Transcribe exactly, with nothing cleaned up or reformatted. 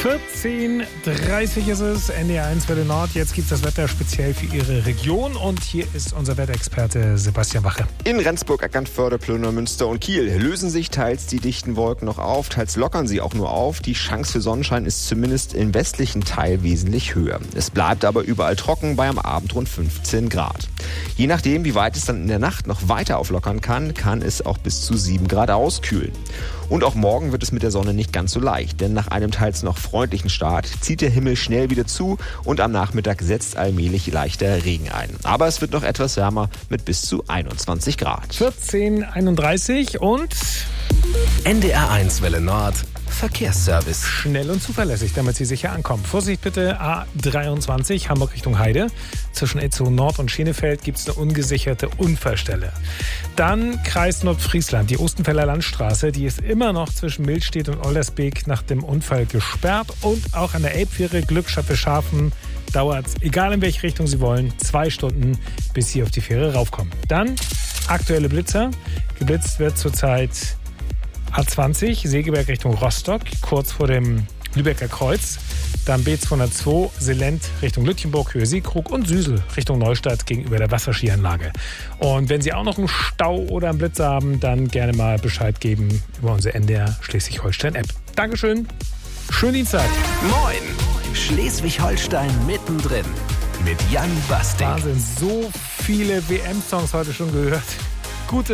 vierzehn Uhr dreißig ist es, N D R eins Welle Nord. Jetzt gibt es das Wetter speziell für Ihre Region. Und hier ist unser Wetterexperte Sebastian Wache. In Rendsburg, Eckernförde, Plöner, Münster und Kiel lösen sich teils die dichten Wolken noch auf, teils lockern sie auch nur auf. Die Chance für Sonnenschein ist zumindest im westlichen Teil wesentlich höher. Es bleibt aber überall trocken, bei am Abend rund fünfzehn Grad. Je nachdem, wie weit es dann in der Nacht noch weiter auflockern kann, kann es auch bis zu sieben Grad auskühlen. Und auch morgen wird es mit der Sonne nicht ganz so leicht, denn nach einem teils noch freundlichen Start zieht der Himmel schnell wieder zu und am Nachmittag setzt allmählich leichter Regen ein. Aber es wird noch etwas wärmer mit bis zu einundzwanzig Grad. vierzehn Uhr einunddreißig und N D R eins Welle Nord Verkehrsservice. Schnell und zuverlässig, damit Sie sicher ankommen. Vorsicht bitte, A dreiundzwanzig, Hamburg Richtung Heide. Zwischen Itzehoe Nord und Schenefeld gibt es eine ungesicherte Unfallstelle. Dann Kreis Nordfriesland, die Ostenfelder Landstraße, die ist immer noch zwischen Milstedt und Oldersbeek nach dem Unfall gesperrt. Und auch an der Elbfähre Glückstadt-Schafen dauert es, egal in welche Richtung Sie wollen, zwei Stunden, bis Sie auf die Fähre raufkommen. Dann aktuelle Blitzer. Geblitzt wird zurzeit A zwanzig, Segeberg Richtung Rostock, kurz vor dem Lübecker Kreuz. Dann B zweihundertzwei, Selent Richtung Lütjenburg, Höhe Siegkrug und Süsel Richtung Neustadt gegenüber der Wasserskianlage. Und wenn Sie auch noch einen Stau oder einen Blitzer haben, dann gerne mal Bescheid geben über unsere N D R Schleswig-Holstein-App. Dankeschön, schönen Dienstag. Moin, Schleswig-Holstein mittendrin mit Jan Bastik. Wahnsinn, so viele W M-Songs heute schon gehört.